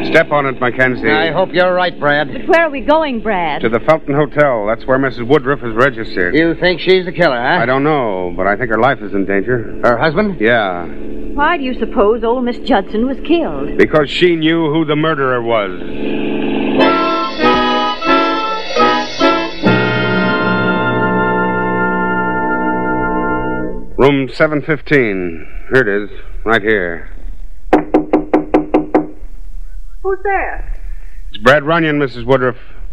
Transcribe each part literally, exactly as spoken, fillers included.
Step on it, Mackenzie. I hope you're right, Brad. But where are we going, Brad? To the Felton Hotel. That's where Missus Woodruff is registered. You think she's the killer, huh? I don't know, but I think her life is in danger. Her husband? Yeah. Why do you suppose old Miss Judson was killed? Because she knew who the murderer was. Room seven fifteen. Here it is. Right here. Who's there? It's Brad Runyon, Missus Woodruff.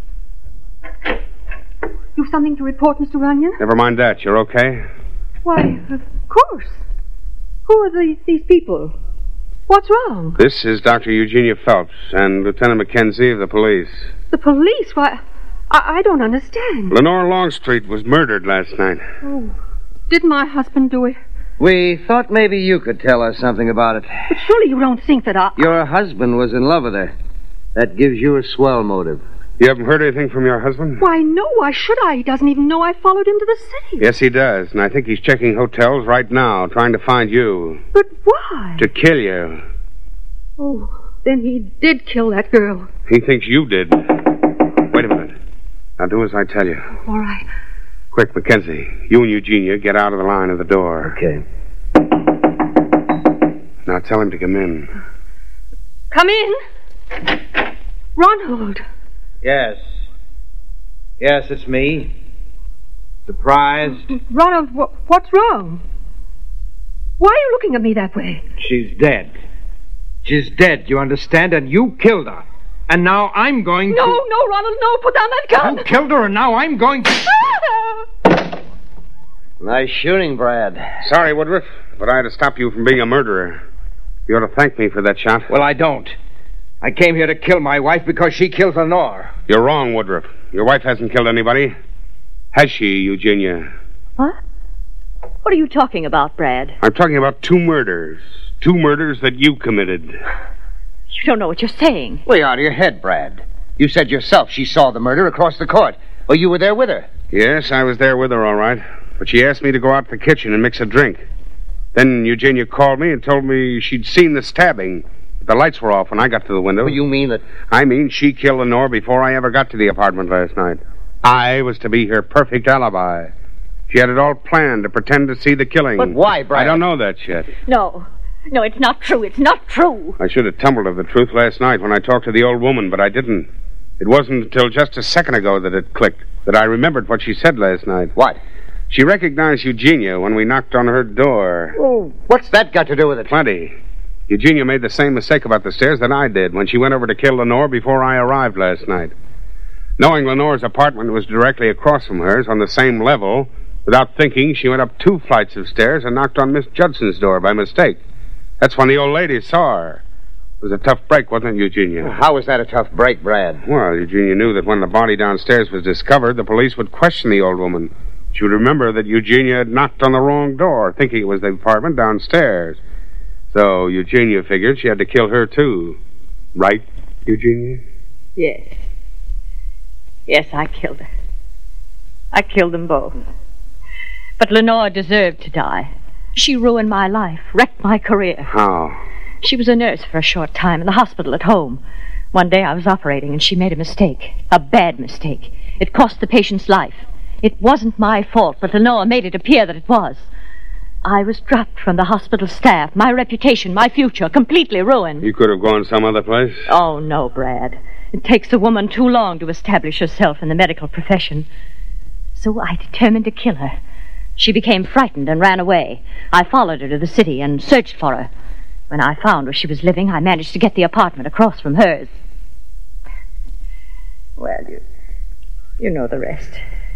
You've something to report, Mister Runyon? Never mind that. You're okay? Why, of course. Who are the, these people? What's wrong? This is Doctor Eugenia Phelps and Lieutenant Mackenzie of the police. The police? Why, I, I don't understand. Lenore Longstreet was murdered last night. Oh, did my husband do it? We thought maybe you could tell us something about it. But surely you don't think that I... Your husband was in love with her. That gives you a swell motive. You haven't heard anything from your husband? Why, no, why should I? He doesn't even know I followed him to the city. Yes, he does, and I think he's checking hotels right now, trying to find you. But why? To kill you. Oh, then he did kill that girl. He thinks you did. Wait a minute. Now do as I tell you. All right. Quick, Mackenzie. You and Eugenia get out of the line of the door. Okay. Now tell him to come in. Come in. Ronald. Yes. Yes, it's me. Surprised? Ronald, wh- what's wrong? Why are you looking at me that way? She's dead. She's dead, you understand? And you killed her. And now I'm going no, to... No, no, Ronald, no. Put down that gun. You killed her, and now I'm going to... Nice shooting, Brad. Sorry, Woodruff, but I had to stop you from being a murderer. You ought to thank me for that shot. Well, I don't. I came here to kill my wife because she killed Lenore. You're wrong, Woodruff. Your wife hasn't killed anybody. Has she, Eugenia? What? What are you talking about, Brad? I'm talking about two murders. Two murders that you committed. You don't know what you're saying. Way out of your head, Brad. You said yourself she saw the murder across the court. Well, you were there with her. Yes, I was there with her, all right. But she asked me to go out to the kitchen and mix a drink. Then Eugenia called me and told me she'd seen the stabbing. The lights were off when I got to the window. Well, you mean that... I mean she killed Lenore before I ever got to the apartment last night. I was to be her perfect alibi. She had it all planned to pretend to see the killing. But why, Brad? I don't know that yet. No. No, it's not true. It's not true. I should have tumbled of the truth last night when I talked to the old woman, but I didn't. It wasn't until just a second ago that it clicked, that I remembered what she said last night. What? She recognized Eugenia when we knocked on her door. Oh, what's that got to do with it? Plenty. Eugenia made the same mistake about the stairs that I did when she went over to kill Lenore before I arrived last night. Knowing Lenore's apartment was directly across from hers on the same level, without thinking, she went up two flights of stairs and knocked on Miss Judson's door by mistake. That's when the old lady saw her. It was a tough break, wasn't it, Eugenia? How was that a tough break, Brad? Well, Eugenia knew that when the body downstairs was discovered, the police would question the old woman. She would remember that Eugenia had knocked on the wrong door, thinking it was the apartment downstairs. So Eugenia figured she had to kill her, too. Right, Eugenia? Yes. Yes, I killed her. I killed them both. But Lenore deserved to die. She ruined my life, wrecked my career. How? She was a nurse for a short time in the hospital at home. One day I was operating and she made a mistake. A bad mistake. It cost the patient's life. It wasn't my fault, but Lenore made it appear that it was. I was dropped from the hospital staff. My reputation, my future, completely ruined. You could have gone some other place? Oh, no, Brad. It takes a woman too long to establish herself in the medical profession. So I determined to kill her. She became frightened and ran away. I followed her to the city and searched for her. When I found where she was living, I managed to get the apartment across from hers. Well, you, you know the rest.